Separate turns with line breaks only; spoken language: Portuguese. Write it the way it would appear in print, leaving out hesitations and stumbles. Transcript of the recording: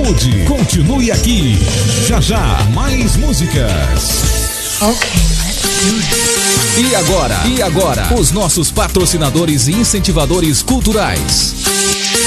mude, continue aqui. Já já, mais músicas. E agora, os nossos patrocinadores e incentivadores culturais.